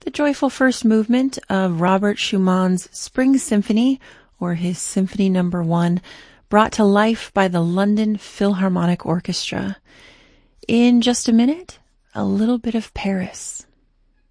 the joyful first movement of Robert Schumann's Spring Symphony, or his Symphony No. 1, brought to life by the London Philharmonic Orchestra. In just a minute, a little bit of Paris.